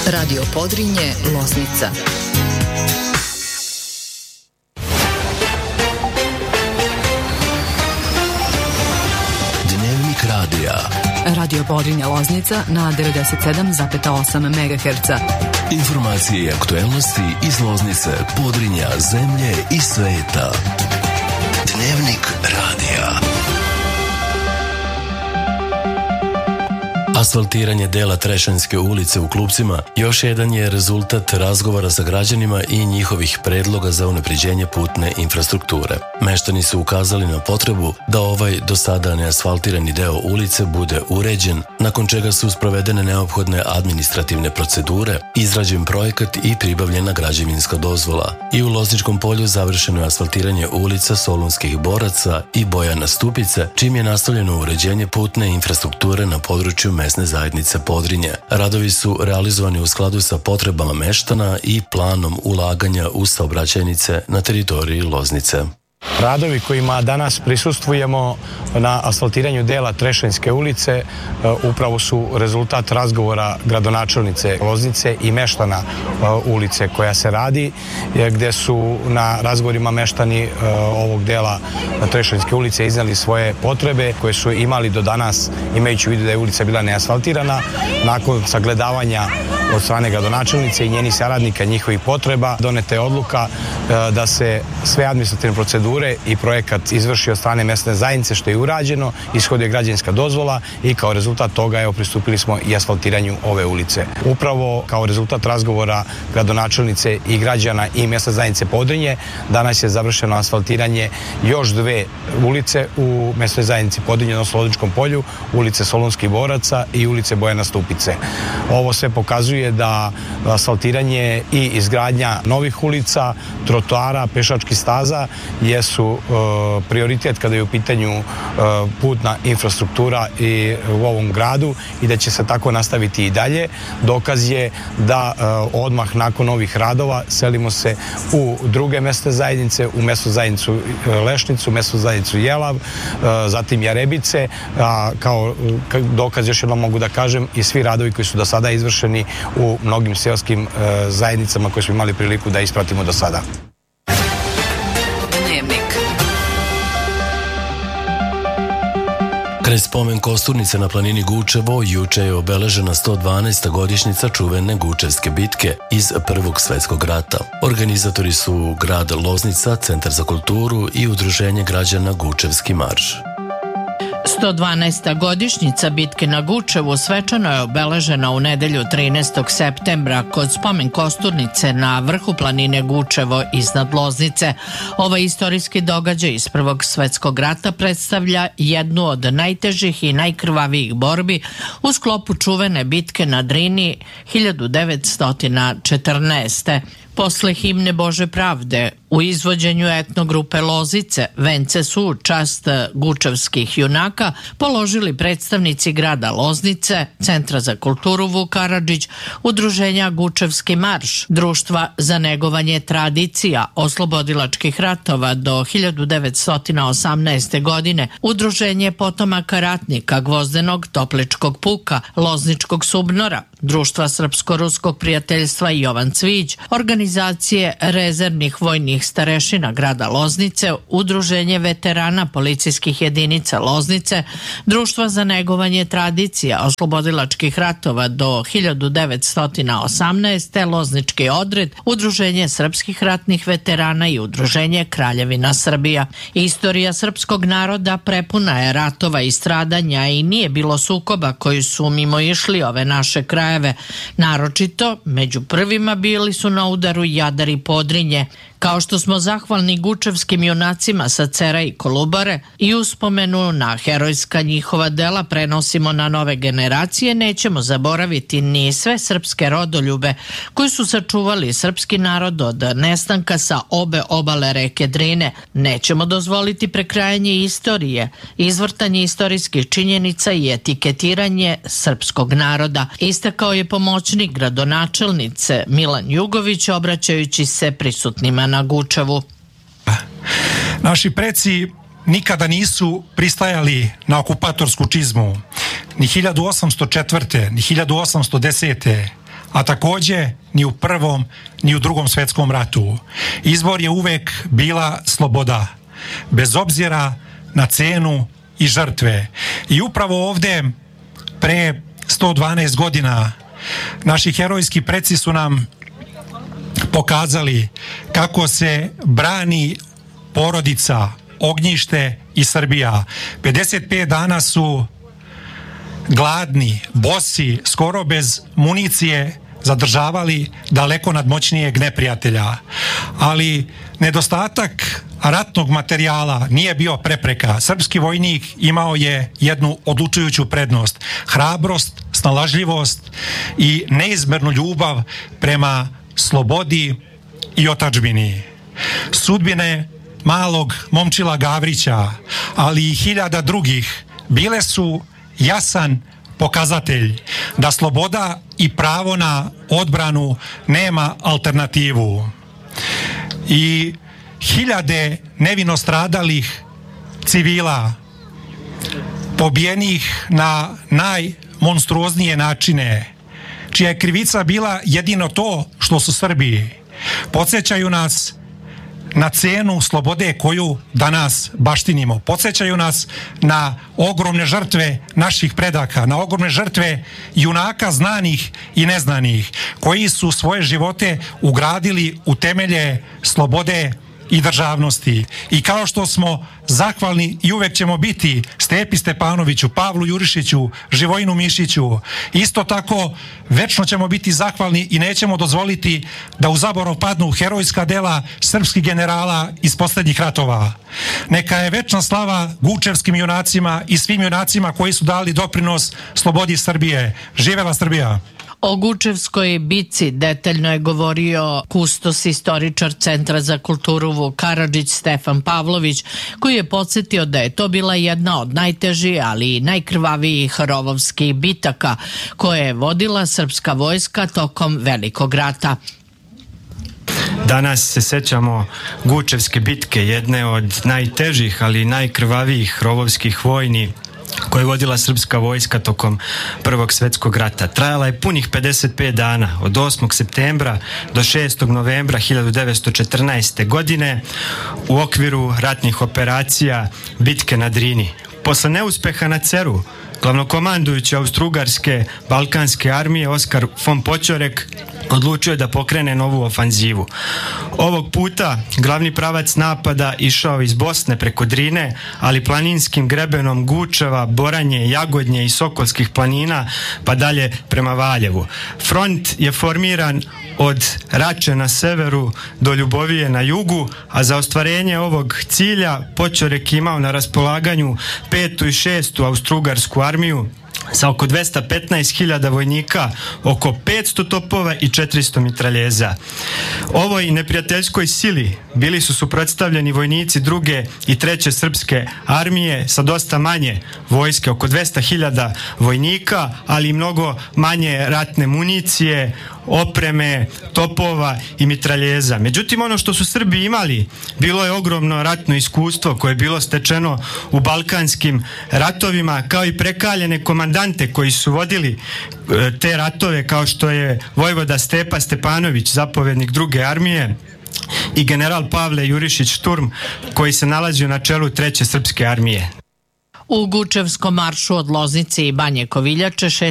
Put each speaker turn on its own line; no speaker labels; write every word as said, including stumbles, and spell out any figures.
Radio Podrinje, Loznica.
Dnevnik radija.
Radio Podrinje, Loznica na devedeset sedam zarez osam megaherca.
Informacije i aktuelnosti iz Loznice, Podrinja, zemlje i sveta. Dnevnik radija. Asfaltiranje dela Trešanjske ulice u Klupcima još jedan je rezultat razgovora sa građanima i njihovih predloga za unapređenje putne infrastrukture. Meštani su ukazali na potrebu da ovaj do sada neasfaltirani deo ulice bude uređen, nakon čega su sprovedene neophodne administrativne procedure, izrađen projekat i pribavljena građevinska dozvola. I u Lozničkom polju završeno je asfaltiranje ulica Solunskih boraca i Bojana Stupice, čim je nastavljeno uređenje putne infrastrukture na području mesne zajednice Podrinje. Radovi su realizovani u skladu sa potrebama meštana i planom ulaganja u saobraćajnice na teritoriji Loznice.
Radovi kojima danas prisustvujemo na asfaltiranju dela Trešanjske ulice upravo su rezultat razgovora gradonačelnice Loznice i meštana ulice koja se radi, gde su na razgovorima meštani ovog dela Trešanjske ulice iznali svoje potrebe koje su imali do danas, imajući u vidu da je ulica bila neasfaltirana. Nakon sagledavanja od strane gradonačelnice i njenih saradnika njihovih potreba, doneta je odluka da se sve administrativne procedure i projekat izvrši od strane mesne zajednice, što je urađeno, ishoduje građevinska dozvola i kao rezultat toga evo pristupili smo i asfaltiranju ove ulice. Upravo kao rezultat razgovora gradonačelnice i građana i mesne zajednice Podrinje, danas je završeno asfaltiranje još dve ulice u mesnoj zajednici Podrinje, odnosno Lozničkom polju, ulice Solunskih boraca i ulice Bojana Stupice. Ovo sve pokazuje da asfaltiranje i izgradnja novih ulica, trotoara, pešačkih staza jesu uh, prioritet kada je u pitanju uh, putna infrastruktura i u ovom gradu i da će se tako nastaviti i dalje. Dokaz je da uh, odmah nakon ovih radova selimo se u druge mesne zajednice, u mesnu zajednicu Lešnicu, mesnu zajednicu Jelav, uh, zatim Jarebice, a kao dokaz još jednom mogu da kažem i svi radovi koji su do sada izvršeni u mnogim seoskim uh, zajednicama koje smo imali priliku da ispratimo do sada.
Kraj spomen kosturnice na planini Gučevo juče je obeležena sto dvanaesta godišnjica čuvene Gučevske bitke iz Prvog svetskog rata. Organizatori su grad Loznica, Centar za kulturu i Udruženje građana Gučevski marš.
sto dvanaesta godišnjica bitke na Gučevu svečano je obeležena u nedelju trinaestog septembra kod spomen kosturnice na vrhu planine Gučevo iznad Loznice. Ovaj istorijski događaj iz Prvog svetskog rata predstavlja jednu od najtežih i najkrvavijih borbi u sklopu čuvene bitke na Drini hiljadu devetsto četrnaeste. Posle himne Bože pravde u izvođenju etnogrupe Lozice vence su u čast gučevskih junaka položili predstavnici grada Loznice, Centra za kulturu Vuk Karadžić, Udruženja Gučevski marš, Društva za negovanje tradicija oslobodilačkih ratova do hiljadu devetsto osamnaeste. godine, Udruženje potomaka ratnika Gvozdenog topličkog puka, Lozničkog subnora, Društva srpsko-ruskog prijateljstva Jovan Cvić, organizacije rezervnih vojnih starešina grada Loznice, Udruženje veterana policijskih jedinica Loznice, Društva za negovanje tradicija oslobodilačkih ratova do hiljadu devetsto osamnaeste. Loznički odred, Udruženje srpskih ratnih veterana i Udruženje Kraljevina Srbija. Istorija srpskog naroda prepuna je ratova i stradanja i nije bilo sukoba koji su mimo išli ove naše krajeve. Naročito, među prvima bili su na udaru Jadar i Podrinje. Kao što smo zahvalni gučevskim junacima sa Cera i Kolubare i uspomenu na herojska njihova dela prenosimo na nove generacije, nećemo zaboraviti ni sve srpske rodoljube koji su sačuvali srpski narod od nestanka sa obe obale reke Drine. Nećemo dozvoliti prekrajanje istorije, izvrtanje istorijskih činjenica i etiketiranje srpskog naroda, istakao je pomoćnik gradonačelnice Milan Jugović obraćajući se prisutnima na Gučevu.
Naši preci nikada nisu pristajali na okupatorsku čizmu, ni hiljadu osamsto četvrte. ni hiljadu osamsto desete. a takođe ni u prvom ni u drugom svetskom ratu. Izbor je uvek bila sloboda, bez obzira na cenu i žrtve. I upravo ovde pre sto dvanaest godina naši herojski preci su nam pokazali kako se brani porodica, ognjište i Srbija. pedeset pet dana su gladni, bosi, skoro bez municije zadržavali daleko nadmoćnijeg neprijatelja. Ali nedostatak ratnog materijala nije bio prepreka. Srpski vojnik imao je jednu odlučujuću prednost. Hrabrost, snalažljivost i neizmernu ljubav prema slobodi i otadžbini. Sudbine malog momčila Gavrića, ali i hiljada drugih, bile su jasan pokazatelj da sloboda i pravo na odbranu nema alternativu. I hiljade nevino stradalih civila, pobijenih na najmonstruoznije načine, čija je krivica bila jedino to što su Srbi, podsjećaju nas na cenu slobode koju danas baštinimo. Podsjećaju nas na ogromne žrtve naših predaka, na ogromne žrtve junaka znanih i neznanih, koji su svoje živote ugradili u temelje slobode i državnosti. I kao što smo zahvalni i uvek ćemo biti Stepi Stepanoviću, Pavlu Jurišiću, Živojinu Mišiću, isto tako večno ćemo biti zahvalni i nećemo dozvoliti da u zaborav padnu herojska dela srpskih generala iz poslednjih ratova. Neka je večna slava gučevskim junacima i svim junacima koji su dali doprinos slobodi Srbije. Živela Srbija!
O Gučevskoj bici detaljno je govorio kustos istoričar Centra za kulturu Vuk Karadžić Stefan Pavlović, koji je podsjetio da je to bila jedna od najtežih, ali i najkrvavijih rovovskih bitaka koje je vodila srpska vojska tokom Velikog rata.
Danas se sećamo Gučevske bitke, jedne od najtežih, ali i najkrvavijih rovovskih vojni koje je vodila srpska vojska tokom Prvog svetskog rata. Trajala je punih pedeset pet dana, od osmog septembra do šestog novembra hiljadu devetsto četrnaeste. godine u okviru ratnih operacija bitke na Drini. Posle neuspeha na Ceru, glavnokomandujući Austro-Ugarske balkanske armije Oskar von Poćorek odlučio je da pokrene novu ofanzivu. Ovog puta glavni pravac napada išao iz Bosne preko Drine, ali planinskim grebenom Gučeva, Boranje, Jagodnje i Sokolskih planina, pa dalje prema Valjevu. Front je formiran od Rače na severu do Ljubovije na jugu, a za ostvarenje ovog cilja Poćorek imao na raspolaganju petu i šestu Austro-Ugarsku armiju sa oko dvesta petnaest hiljada vojnika, oko petsto topova i četiristo mitraljeza. Ovoj neprijateljskoj sili bili su suprotstavljeni vojnici druge i treće srpske armije sa dosta manje vojske, oko dvesta hiljada vojnika, ali i mnogo manje ratne municije, opreme, topova i mitraljeza. Međutim, ono što su Srbi imali bilo je ogromno ratno iskustvo koje je bilo stečeno u balkanskim ratovima, kao i prekaljene komandante koji su vodili te ratove, kao što je vojvoda Stepa Stepanović, zapovednik druge armije, i general Pavle Jurišić Šturm, koji se nalazio na čelu treće srpske armije.
U Gučevskom maršu od Loznice i Banje Koviljače